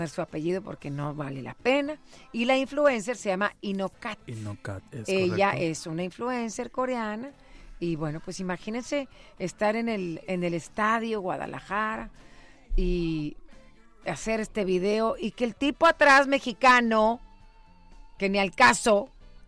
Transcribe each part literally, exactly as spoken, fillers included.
su apellido porque no vale la pena. Y la influencer se llama Inokat. Inokat, es Ella correcto. es una influencer coreana. Y bueno, pues imagínense estar en el, en el estadio Guadalajara y hacer este video y que el tipo atrás mexicano, que ni al caso,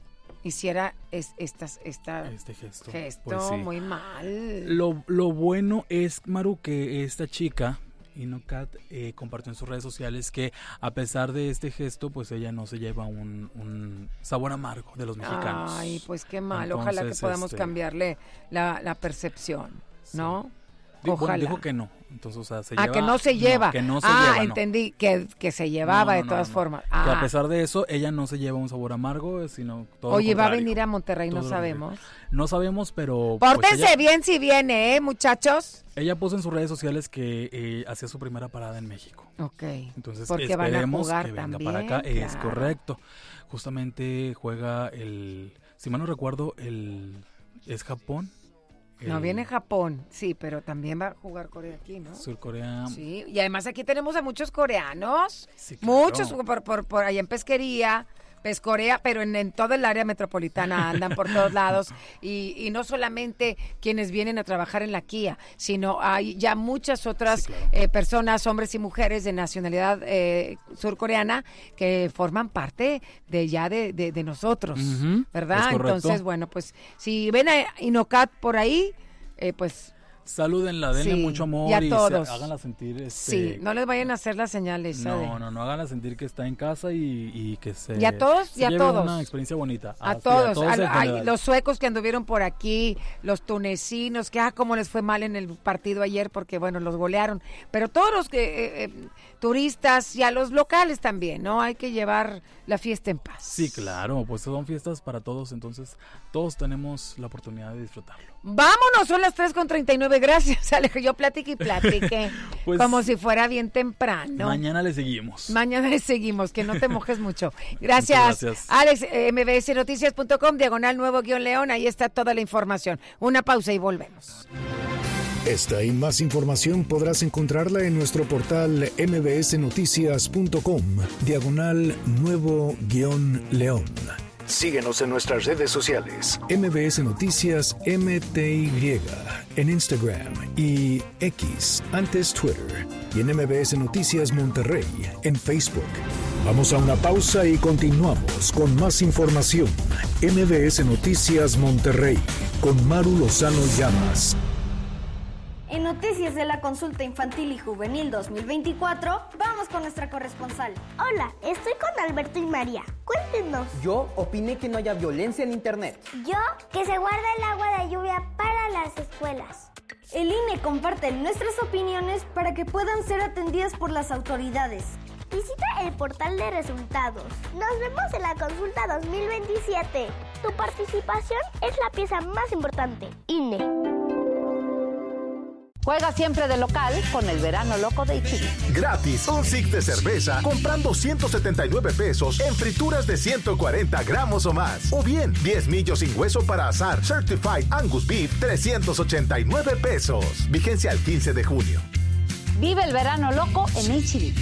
hiciera es, estas, esta Este gesto. gesto Pues sí. muy mal. Lo, lo bueno es, Maru, que esta chica, Inokat, eh, compartió en sus redes sociales que a pesar de este gesto, pues ella no se lleva un, un sabor amargo de los mexicanos. Ay, pues qué mal. Entonces, Ojalá que podamos este, cambiarle la, la percepción, ¿no? Dijo, Ojalá. dijo que no. Entonces, o sea, se Ah, lleva, que no se lleva. que no se ah, lleva, no. entendí, que, que se llevaba No, no, de no, todas no. formas. Que Ah. a pesar de eso, ella no se lleva un sabor amargo, sino todo lo Oye, va a contrario. venir a Monterrey, no Todo lo sabemos. No sabemos, pero... pues, Pórtense ella, bien si viene, ¿eh, muchachos? ella puso en sus redes sociales que eh, hacía su primera parada en México. Ok. Entonces Porque van a esperemos jugar que venga también, para acá. Es claro. correcto. Justamente juega el... Si mal no recuerdo, el... ¿Es Japón? No, El viene Japón, sí, pero también va a jugar Corea aquí, ¿no? Surcorea. Sí, y además aquí tenemos a muchos coreanos, Sí, claro. muchos por, por, por allá en Pesquería, Pescorea, pero en, en todo el área metropolitana andan por todos lados y, y no solamente quienes vienen a trabajar en la Kia, sino hay ya muchas otras Sí, claro. eh, personas, hombres y mujeres de nacionalidad eh, surcoreana que forman parte de ya de, de, de nosotros, Ujú, ¿verdad? es correcto. Entonces, bueno, pues si ven a Inokat por ahí, eh, pues... Salúdenla, denle Sí, mucho amor y a y todos. se- háganla sentir. Este, Sí, no les vayan a hacer la señal esa de... No, no, no, háganla sentir que está en casa y, y que se... Y a todos, se y a lleve todos. una experiencia bonita. A Ah, sí, todos, en a- ay, general. los suecos que anduvieron por aquí, los tunecinos, que ah, cómo les fue mal en el partido ayer porque, bueno, los golearon. Pero todos los que eh, eh, turistas y a los locales también, ¿no? Hay que llevar la fiesta en paz. Sí, claro, pues son fiestas para todos, entonces todos tenemos la oportunidad de disfrutarlo. Vámonos, son las tres con treinta y nueve, gracias, Alejo. Yo platiqué y platiqué, Pues, como si fuera bien temprano. Mañana le seguimos. Mañana le seguimos, que no te mojes mucho. Gracias, Muchas gracias. Alex, eh, m b s noticias punto com, diagonal nuevo guión león, ahí está toda la información. Una pausa y volvemos. Esta y más información podrás encontrarla en nuestro portal m b s noticias punto com, diagonal nuevo guión león. Síguenos en nuestras redes sociales, M B S Noticias M T Y, en Instagram y X, antes Twitter, y en M B S Noticias Monterrey, en Facebook. Vamos a una pausa y continuamos con más información. M B S Noticias Monterrey, con Maru Lozano Llamas. En Noticias de la Consulta Infantil y Juvenil dos mil veinticuatro, vamos con nuestra corresponsal. Hola, estoy con Alberto y María. Cuéntenos. Yo opiné que no haya violencia en internet. Yo, que se guarde el agua de lluvia para las escuelas. El I N E comparte nuestras opiniones para que puedan ser atendidas por las autoridades. Visita el portal de resultados. Nos vemos en la consulta dos mil veintisiete. Tu participación es la pieza más importante. I N E. Juega siempre de local con el verano loco de Ichiri. Gratis, un six de cerveza comprando ciento setenta y nueve pesos en frituras de ciento cuarenta gramos o más. O bien, diez millos sin hueso para asar Certified Angus Beef, trescientos ochenta y nueve pesos. Vigencia al quince de junio. Vive el verano loco en Ichiri.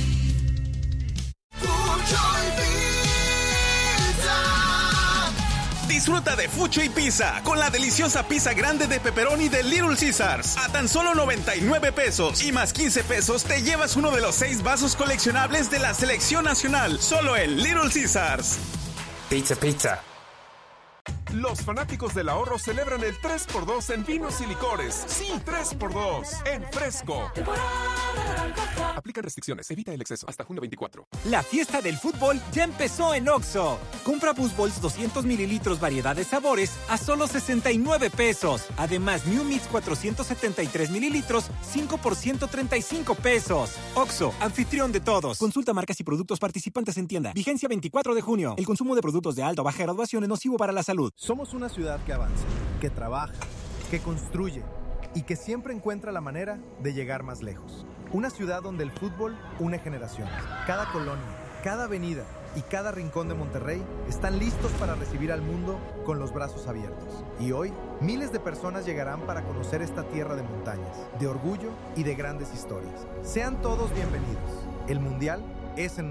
Disfruta de Fucho y Pizza con la deliciosa pizza grande de pepperoni de Little Caesars a tan solo noventa y nueve pesos y más quince pesos te llevas uno de los seis vasos coleccionables de la selección nacional, solo en Little Caesars. Pizza, pizza. Los fanáticos del ahorro celebran el tres por dos en vinos y licores. Sí, tres por dos en Fresco. Aplican restricciones, evita el exceso. Hasta junio veinticuatro. La fiesta del fútbol ya empezó en Oxxo. Compra Boost Balls doscientos mililitros variedad de sabores a solo sesenta y nueve pesos. Además, New Mix cuatrocientos setenta y tres mililitros, cinco por ciento treinta y cinco pesos. Oxxo, anfitrión de todos. Consulta marcas y productos participantes en tienda. Vigencia veinticuatro de junio. El consumo de productos de alta o baja graduación es nocivo para la salud. Somos una ciudad que avanza, que trabaja, que construye y que siempre encuentra la manera de llegar más lejos. Una ciudad donde el fútbol une generaciones. Cada colonia, cada avenida y cada rincón de Monterrey están listos para recibir al mundo con los brazos abiertos. Y hoy, miles de personas llegarán para conocer esta tierra de montañas, de orgullo y de grandes historias. Sean todos bienvenidos. El Mundial es en